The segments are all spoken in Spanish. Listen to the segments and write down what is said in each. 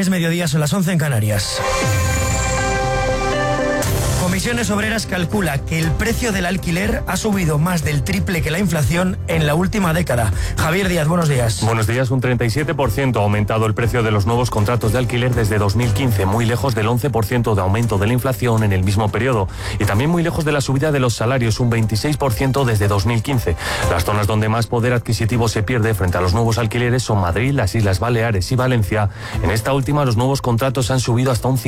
Es mediodía, son las 11 en Canarias. Comisiones Obreras calcula que el precio del alquiler ha subido más del triple que la inflación en la última década. Javier Díaz, buenos días. Buenos días, un 37% ha aumentado el precio de los nuevos contratos de alquiler desde 2015, muy lejos del 11% de aumento de la inflación en el mismo periodo. Y también muy lejos de la subida de los salarios, un 26% desde 2015. Las zonas donde más poder adquisitivo se pierde frente a los nuevos alquileres son Madrid, las Islas Baleares y Valencia. En esta última, los nuevos contratos han subido hasta un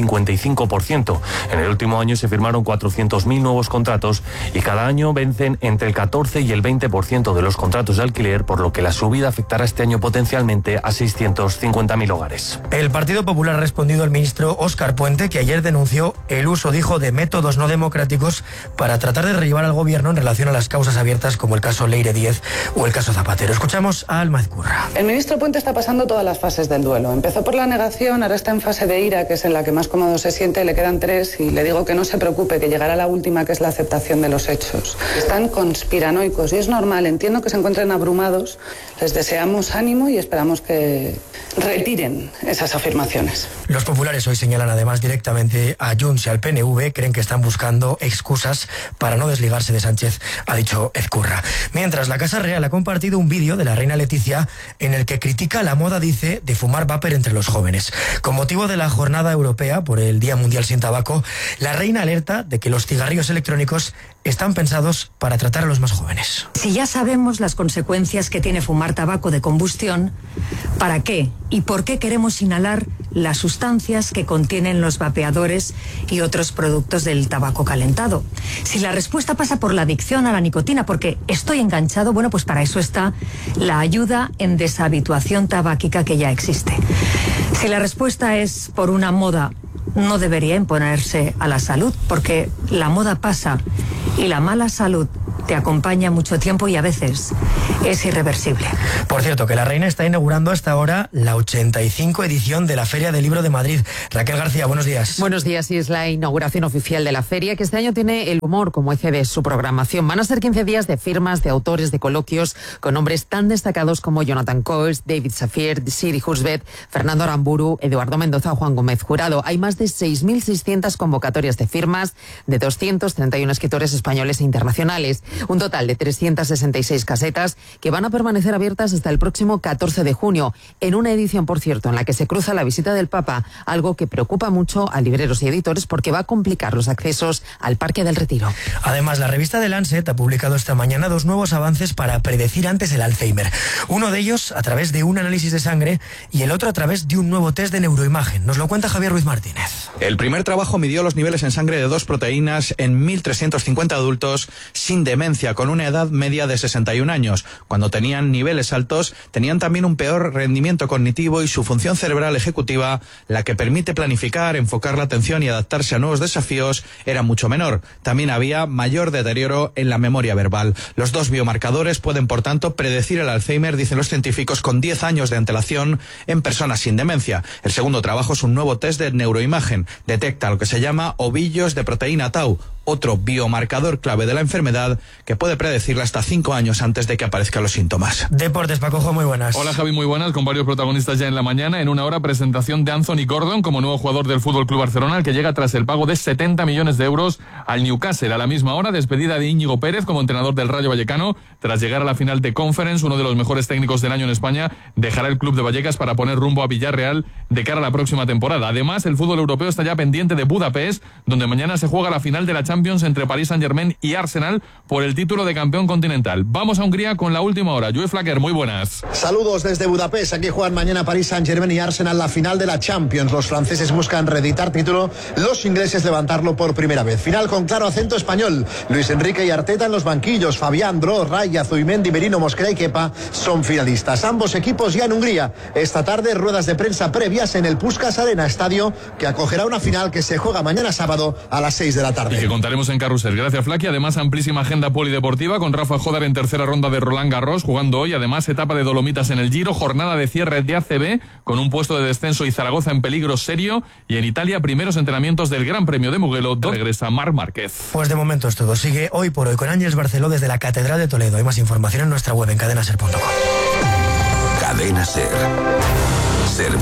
55%. En el último año se firmaron 400.000 nuevos contratos y cada año vencen entre el 14 y el 20% de los contratos de alquiler, por lo que la subida afectará este año potencialmente a 650.000 hogares. El Partido Popular ha respondido al ministro Óscar Puente, que ayer denunció el uso, dijo, de métodos no democráticos para tratar de derribar al gobierno en relación a las causas abiertas como el caso Leire 10 o el caso Zapatero. Escuchamos a Alma Ezcurra. El ministro Puente está pasando todas las fases del duelo. Empezó por la negación, ahora está en fase de ira, que es en la que más cómodo se siente, le quedan 3 y le digo que no se preocupe, que llegará la última, que es la aceptación de los hechos. Están conspiranoicos y es normal, entiendo que se encuentren abrumados. Les deseamos ánimo y esperamos que retiren esas afirmaciones. Los populares hoy señalan además directamente a Junts y al PNV, creen que están buscando excusas para no desligarse de Sánchez, ha dicho Ezcurra. Mientras, la Casa Real ha compartido un vídeo de la reina Leticia en el que critica la moda, dice, de fumar vapor entre los jóvenes. Con motivo de la Jornada Europea por el Día Mundial sin Tabaco, la reina alerta de que los cigarrillos electrónicos están pensados para tratar a los más jóvenes. Si ya sabemos las consecuencias que tiene fumar tabaco de combustión, ¿para qué y por qué queremos inhalar las sustancias que contienen los vapeadores y otros productos del tabaco calentado? Si la respuesta pasa por la adicción a la nicotina, porque estoy enganchado, bueno, pues para eso está la ayuda en deshabituación tabáquica que ya existe. Si la respuesta es por una moda, no debería imponerse a la salud, porque la moda pasa y la mala salud te acompaña mucho tiempo y a veces es irreversible. Por cierto, que la reina está inaugurando hasta ahora la 85 edición de la Feria del Libro de Madrid. Raquel García, buenos días. Buenos días, y es la inauguración oficial de la feria, que este año tiene el humor como eje de su programación. Van a ser 15 días de firmas, de autores, de coloquios, con nombres tan destacados como Jonathan Coles, David Safier, Siri Husbet, Fernando Aramburu, Eduardo Mendoza o Juan Gómez Jurado. Hay más de 6.600 convocatorias de firmas de 231 escritores españoles e internacionales. Un total de 366 casetas que van a permanecer abiertas hasta el próximo 14 de junio, en una edición, por cierto, en la que se cruza la visita del Papa, algo que preocupa mucho a libreros y editores porque va a complicar los accesos al Parque del Retiro. Además, la revista The Lancet ha publicado esta mañana 2 nuevos avances para predecir antes el Alzheimer. Uno de ellos a través de un análisis de sangre y el otro a través de un nuevo test de neuroimagen. Nos lo cuenta Javier Ruiz Martínez. El primer trabajo midió los niveles en sangre de 2 proteínas en 1.350 adultos sin demencia, con una edad media de 61 años. Cuando tenían niveles altos, tenían también un peor rendimiento cognitivo y su función cerebral ejecutiva, la que permite planificar, enfocar la atención y adaptarse a nuevos desafíos, era mucho menor. También había mayor deterioro en la memoria verbal. Los 2 biomarcadores pueden, por tanto, predecir el Alzheimer, dicen los científicos, con 10 años de antelación en personas sin demencia. El segundo trabajo es un nuevo test de neuroimagen. Detecta lo que se llama ovillos de proteína tau, otro biomarcador clave de la enfermedad que puede predecirla hasta 5 años antes de que aparezcan los síntomas. Deportes, Pacojo, muy buenas. Hola Javi, muy buenas, con varios protagonistas ya en la mañana. En una hora, presentación de Anthony Gordon como nuevo jugador del FC Barcelona, el que llega tras el pago de 70 millones de euros al Newcastle. A la misma hora, despedida de Íñigo Pérez como entrenador del Rayo Vallecano. Tras llegar a la final de Conference, uno de los mejores técnicos del año en España dejará el club de Vallecas para poner rumbo a Villarreal de cara a la próxima temporada. Además, el fútbol europeo está ya pendiente de Budapest, donde mañana se juega la final de la Champions entre París Saint-Germain y Arsenal por el título de campeón continental. Vamos a Hungría con la última hora. Joe Flacker, muy buenas. Saludos desde Budapest. Aquí juegan mañana París Saint-Germain y Arsenal la final de la Champions. Los franceses buscan reeditar título, los ingleses levantarlo por primera vez. Final con claro acento español. Luis Enrique y Arteta en los banquillos. Fabián, Broz, Raya, Zubimendi, Merino, Mosquera y Kepa son finalistas. Ambos equipos ya en Hungría. Esta tarde ruedas de prensa previas en el Puskás Arena, estadio que acogerá una final que se juega mañana sábado a las 6 de la tarde. Y que contaremos en Carrusel. Gracias, Flaqui. Además, amplísima agenda polideportiva con Rafa Jodar en tercera ronda de Roland Garros, jugando hoy. Además, etapa de Dolomitas en el Giro, jornada de cierre de ACB con un puesto de descenso y Zaragoza en peligro serio. Y en Italia, primeros entrenamientos del Gran Premio de Mugello. Regresa Marc Márquez. Pues de momento es todo. Sigue hoy por hoy con Ángeles Barceló desde la Catedral de Toledo. Hay más información en nuestra web en cadenaser.com. Cadena Ser. Servicio.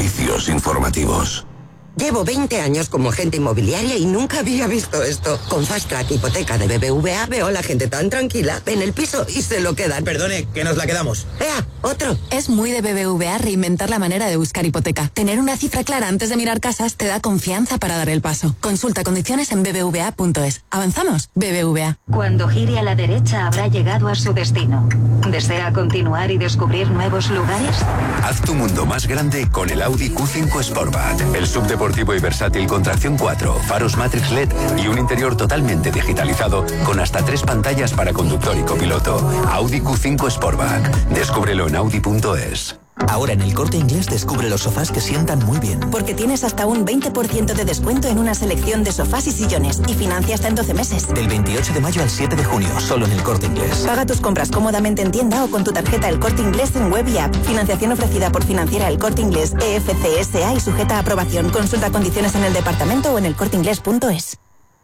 servicios informativos. Llevo 20 años como agente inmobiliaria y nunca había visto esto. Con Fast Track Hipoteca de BBVA veo a la gente tan tranquila, ven el piso y se lo quedan. Perdone, que nos la quedamos. ¡Ea! ¡Otro! Es muy de BBVA reinventar la manera de buscar hipoteca. Tener una cifra clara antes de mirar casas te da confianza para dar el paso. Consulta condiciones en bbva.es. ¿Avanzamos? BBVA. Cuando gire a la derecha habrá llegado a su destino. ¿Desea continuar y descubrir nuevos lugares? Haz tu mundo más grande con el Audi Q5 Sportback. El subdeportivo y versátil con tracción 4, faros Matrix LED y un interior totalmente digitalizado con hasta 3 pantallas para conductor y copiloto. Audi Q5 Sportback. Descúbrelo en audi.es. Ahora en El Corte Inglés descubre los sofás que sientan muy bien. Porque tienes hasta un 20% de descuento en una selección de sofás y sillones y financia hasta en 12 meses. Del 28 de mayo al 7 de junio, solo en El Corte Inglés. Paga tus compras cómodamente en tienda o con tu tarjeta El Corte Inglés en web y app. Financiación ofrecida por Financiera El Corte Inglés, EFCSA y sujeta a aprobación. Consulta condiciones en el departamento o en elcorteinglés.es.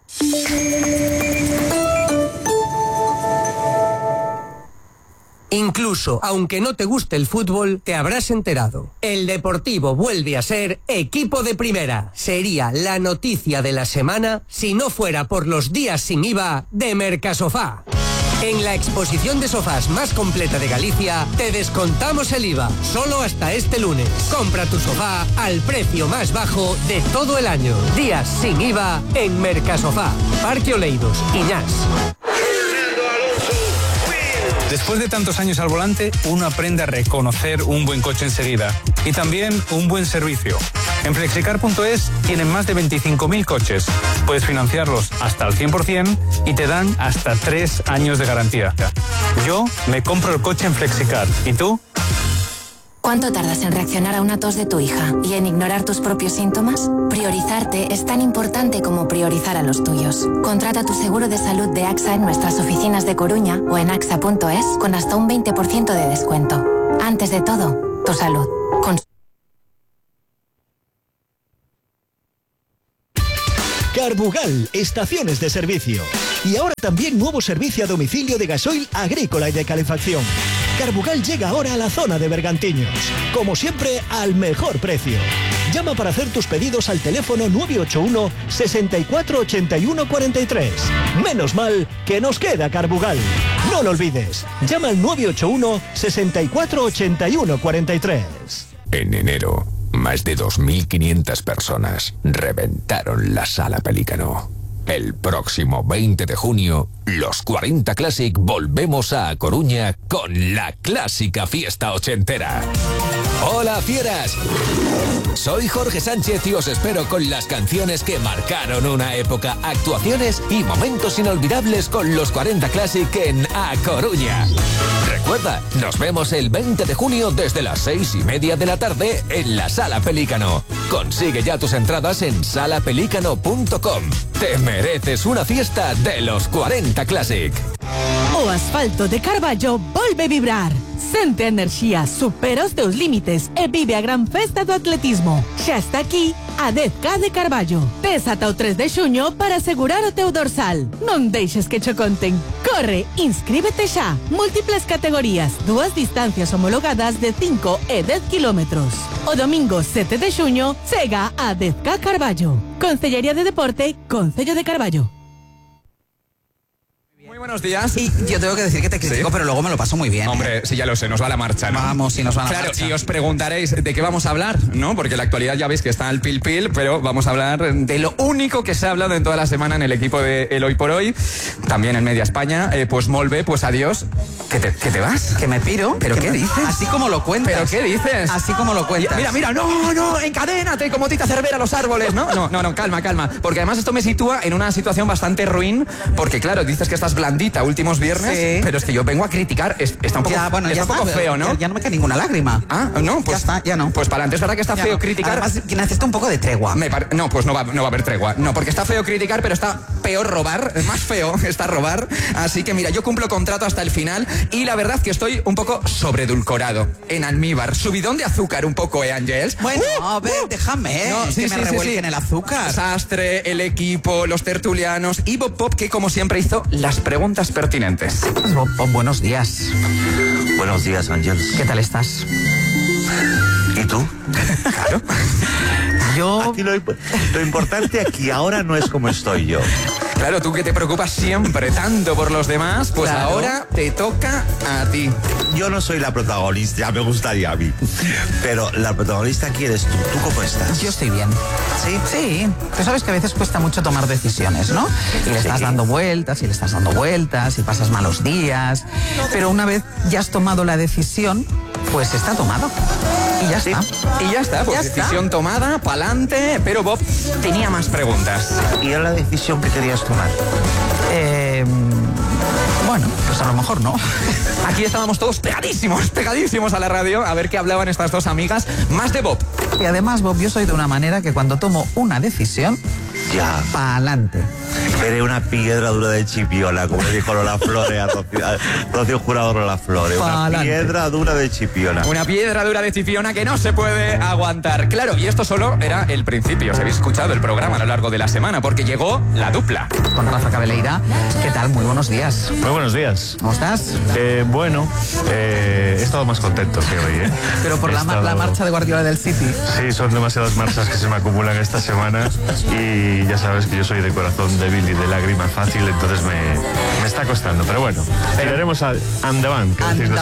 Incluso, aunque no te guste el fútbol, te habrás enterado. El Deportivo vuelve a ser equipo de primera. Sería la noticia de la semana si no fuera por los días sin IVA de Mercasofá. En la exposición de sofás más completa de Galicia, te descontamos el IVA, solo hasta este lunes. Compra tu sofá al precio más bajo de todo el año. Días sin IVA en Mercasofá. Parque Oleiros, Iñás. Después de tantos años al volante, uno aprende a reconocer un buen coche enseguida y también un buen servicio. En Flexicar.es tienen más de 25.000 coches. Puedes financiarlos hasta al 100% y te dan hasta 3 años de garantía. Yo me compro el coche en Flexicar. ¿Y tú? ¿Cuánto tardas en reaccionar a una tos de tu hija y en ignorar tus propios síntomas? Priorizarte es tan importante como priorizar a los tuyos. Contrata tu seguro de salud de AXA en nuestras oficinas de Coruña o en axa.es con hasta un 20% de descuento. Antes de todo, tu salud. Carbugal, estaciones de servicio. Y ahora también nuevo servicio a domicilio de gasoil agrícola y de calefacción. Carbugal llega ahora a la zona de Bergantiños. Como siempre, al mejor precio. Llama para hacer tus pedidos al teléfono 981 64 81 43. Menos mal que nos queda Carbugal. No lo olvides. Llama al 981 64 81 43. En enero, más de 2.500 personas reventaron la Sala Pelícano. El próximo 20 de junio, los 40 Classic volvemos a Coruña con la clásica fiesta ochentera. ¡Hola, fieras! Soy Jorge Sánchez y os espero con las canciones que marcaron una época, actuaciones y momentos inolvidables con los 40 Classic en A Coruña. Recuerda, nos vemos el 20 de junio desde las 6:30 de la tarde en la Sala Pelícano. Consigue ya tus entradas en salapelícano.com. Te mereces una fiesta de los 40 Classic. O asfalto de Carballo volve vibrar. Sente a enerxía, supera os teus límites e vive a gran festa do atletismo. Xa está aquí a 10K de Carballo. Tes ata o 3 de xuño para asegurar o teu dorsal. Non deixes que cho conten. Corre, inscríbete xa. Múltiples categorías, 2 distancias homologadas de 5 e 10 kilómetros. O domingo 7 de xuño chega a 10K Carballo. Concellería de Deporte, Concello de Carballo. Muy buenos días. Y yo tengo que decir que te critico, ¿sí? Pero luego me lo paso muy bien. Hombre, sí, ya lo sé, nos va la marcha, ¿no? Vamos, sí, nos va la marcha. Claro, y os preguntaréis de qué vamos a hablar, ¿no? Porque la actualidad ya veis que está al pil, pero vamos a hablar de lo único que se ha hablado en toda la semana en el equipo de El Hoy por Hoy, también en Media España. Pues molt bé, pues adiós. ¿Que te vas? Que me piro. ¿Pero qué dices? Así como lo cuentas. ¿Pero qué dices? Así como lo cuentas. Mira, no, encadénate como Tita Cervera a los árboles, ¿no? No, calma. Porque además esto me sitúa en una situación bastante ruin, porque claro, dices que estás blandita últimos viernes, sí. Pero es que yo vengo a criticar, está un poco, un poco feo, ¿no? Ya no me cae ninguna lágrima. Ah, no, pues ya está, ya no. Pues para antes, ¿verdad que está feo no. criticar? Además, necesita un poco de tregua. No, pues no va a haber tregua. No, porque está feo criticar, pero está peor robar, más feo está robar. Así que mira, yo cumplo contrato hasta el final y la verdad que estoy un poco sobredulcorado, en almíbar, subidón de azúcar un poco, Ángels. Bueno, a ver, déjame, que me revuelquen el azúcar. Sastre, el equipo, los tertulianos y Bob Pop, que como siempre hizo las preguntas pertinentes. Bob Pop, buenos días. Buenos días, Ángels. ¿Qué tal estás? ¿Y tú? Claro. Aquí lo importante aquí ahora no es como estoy yo. Claro, tú que te preocupas siempre tanto por los demás, pues claro. Ahora te toca a ti. Yo no soy la protagonista, ya me gustaría a mí. Pero la protagonista aquí eres tú. ¿Tú cómo estás? Yo estoy bien. ¿Sí? Sí. Tú sabes que a veces cuesta mucho tomar decisiones, ¿no? Y le estás dando vueltas, y le estás dando vueltas, y pasas malos días. Pero una vez ya has tomado la decisión, pues está tomado. Y ya está. Y ya está, pues ya decisión está. Tomada, pa'lante. Pero Bob tenía más preguntas. ¿Y era la decisión que querías tomar? Bueno, pues a lo mejor no. Aquí estábamos todos pegadísimos a la radio a ver qué hablaban estas dos amigas. Más de Bob. Y además, Bob, yo soy de una manera que cuando tomo una decisión, ya. Pa'lante. Eres una piedra dura de Chipiola, como le dijo Lola Flores a Rocío Jurado Lola Flores. Una piedra dura de Chipiola. Una piedra dura de Chipiona que no se puede aguantar. Claro, y esto solo era el principio. Os habéis escuchado el programa a lo largo de la semana porque llegó la dupla. Con Rafa Cabeleira. ¿Qué tal? Muy buenos días. Muy buenos días. ¿Cómo estás? Bueno, he estado más contento que hoy, ¿eh? Pero por la marcha de Guardiola del City. Sí, son demasiadas marchas que se me acumulan esta semana y ya sabes que yo soy de corazón débil y de lágrima fácil, entonces me está costando, pero bueno, tiraremos andaban.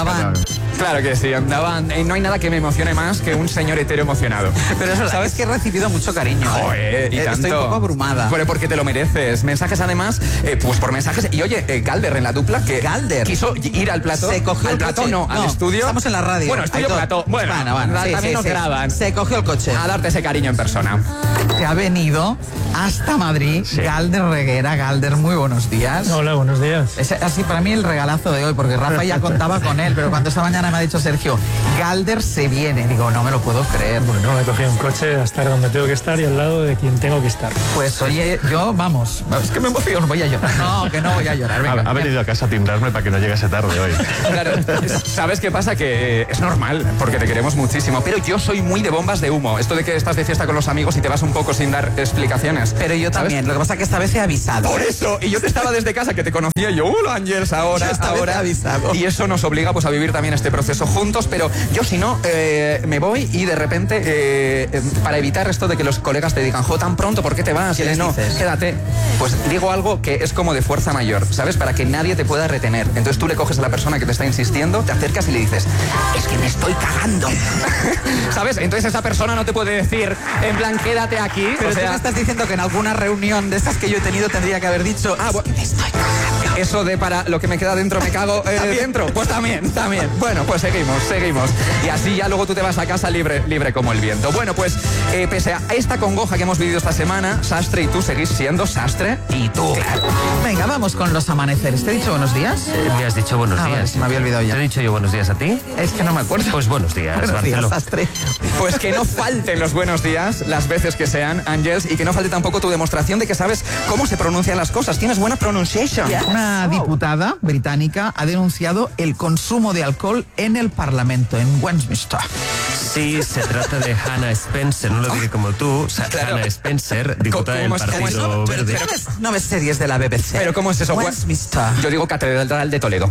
Claro que sí, andaban. No hay nada que me emocione más que un señor hetero emocionado. Pero eso, sabes que he recibido mucho cariño. Joder, y tanto. Estoy un poco abrumada. Pero porque te lo mereces. Mensajes además, pues por mensajes. Y oye, Galder en la dupla, que quiso ir al plató. Se cogió al plató, no, al estudio. Estamos en la radio. Bueno, estudio plató. Bueno, también nos graban. Se cogió el coche. A darte ese cariño en persona. Se ha venido hasta Madrid, sí. Galder Reguera. Galder, muy buenos días. Hola, buenos días. Es así para mí el regalazo de hoy, porque Rafa ya contaba con él, pero cuando esta mañana me ha dicho Sergio, Galder se viene, digo, no me lo puedo creer. Bueno, me he cogido un coche a estar donde tengo que estar y al lado de quien tengo que estar. Pues oye, yo, vamos, es que me emociono, voy a llorar. No, que no voy a llorar. Venga, ha venido a casa a timbrarme para que no llegase tarde hoy. Claro, ¿sabes qué pasa? Que es normal, porque te queremos muchísimo, pero yo soy muy de bombas de humo. Esto de que estás de fiesta con los amigos y te vas un poco sin dar explicaciones. Pero yo también, ¿sabes? Lo que pasa es que esta vez he avisado. Por eso, y yo te estaba desde casa que te conocía, yo, hola Ángels, ahora. Avisado. Y eso nos obliga pues a vivir también este proceso juntos, pero yo si no, me voy y de repente, para evitar esto de que los colegas te digan, jo, tan pronto, ¿por qué te vas? No, quédate. Pues digo algo que es como de fuerza mayor, ¿sabes? Para que nadie te pueda retener. Entonces tú le coges a la persona que te está insistiendo, te acercas y le dices, es que me estoy cagando. ¿Sabes? Entonces esa persona no te puede decir, en plan, quédate aquí. Pero tú me estás diciendo que en alguna reunión de estas que yo he tenido tendría que haber dicho, bueno, me estoy cagando. Eso de para lo que me queda dentro me cago dentro. Pues también. Bueno, pues seguimos. Y así ya luego tú te vas a casa libre como el viento. Bueno, pues pese a esta congoja que hemos vivido esta semana, Sastre y tú seguís siendo Sastre y tú. Claro. Venga, vamos con los amaneceres. ¿Te he dicho buenos días? Me has dicho buenos días. Vale, se me había olvidado ya. ¿Te he dicho yo buenos días a ti? Es que no me acuerdo. Pues buenos días, buenos Marcelo. Días, Sastre. Pues que no falten los buenos días, las veces que sean, Ángels, y que no falte tampoco tu demostración de que sabes cómo se pronuncian las cosas. Tienes buena pronunciation. Yeah. Una diputada británica ha denunciado el consumo de alcohol en el Parlamento, en Westminster. Sí, se trata de Hannah Spencer, no lo diré como tú. Claro. Hannah Spencer, diputada del Partido Verde. No ves series de la BBC. ¿Pero cómo es eso? Westminster. Yo digo Catedral de Toledo.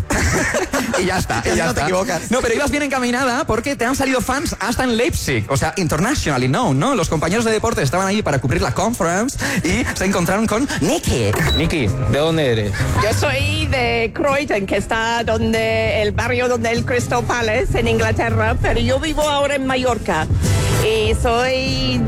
Y ya está. No te equivocas. No, pero ibas bien encaminada porque te han salido fans hasta en Leipzig. O sea, internationally known, ¿no? Los compañeros de deporte estaban allí para cubrir la conference y se encontraron con Nicky. Nicky, ¿de dónde eres? Yo soy de Croydon, que está el barrio donde el Crystal Palace, en Inglaterra, pero yo vivo ahora en Mallorca. Y soy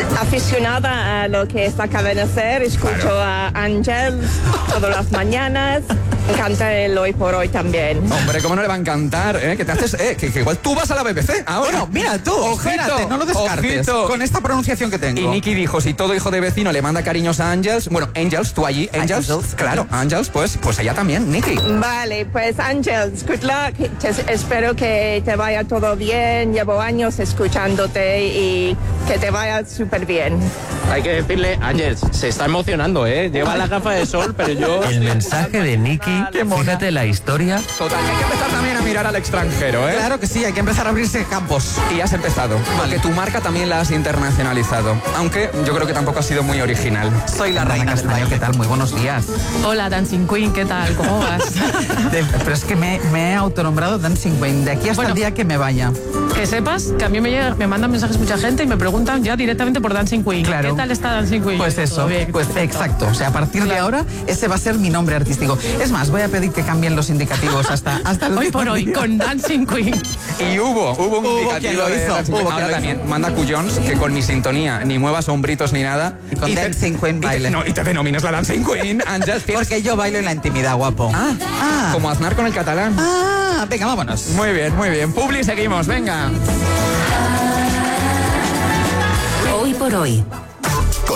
aficionada a lo que esta cadena hacer. Escucho a Ángel todas las mañanas. Me encanta el Hoy por Hoy también. Hombre, ¿cómo no le va a encantar? Que te haces, que igual tú vas a la BBC ahora. Bueno, mira tú, espérate, no lo descartes. Ojito. Con esta pronunciación que tengo. Y Nicky dijo, si todo hijo de vecino le manda cariños a Ángels, bueno, Ángels, tú allí, Ángels, claro, Ángels, pues ella también, Nicky. Vale, pues Ángels, good luck. Espero que te vaya todo bien. Llevo años escuchándote y que te vaya súper bien. Hay que decirle, Ángels, se está emocionando, lleva la gafa de sol, pero yo... El mensaje de Nicky, fíjate la historia. Total, hay que empezar también a mirar al extranjero, Claro que sí, hay que empezar a abrirse campos. Y has empezado, porque tu marca también la has internacionalizado, aunque yo creo que tampoco ha sido muy original. Soy la reina del baño, ¿qué tal? Muy buenos días. Hola, Dancing Queen, ¿qué tal? ¿Cómo vas? Pero es que me he autonombrado Dancing Queen, de aquí hasta el día que me vaya. Que sepas que a mí me mandan mensajes mucha gente y me preguntan ya directamente por Dancing Queen. Claro. ¿Qué tal está Dancing Queen? Pues eso, Bien, pues perfecto. exacto. O sea, a partir de ahora, ese va a ser mi nombre artístico. Es más, voy a pedir que cambien los indicativos hasta el Hoy por hoy, con Dancing Queen. Y hubo un indicativo quien lo de hizo, Dancing Queen. hubo Ahora quien lo también manda Cuyons que con ni sintonía, ni muevas hombritos ni nada. Y con Dancing Queen baile. Y te denominas la Dancing Queen. Porque yo bailo en la intimidad, guapo. Como Aznar con el catalán. Venga, vámonos. Muy bien, muy bien. Publi, seguimos, venga. Hoy por hoy.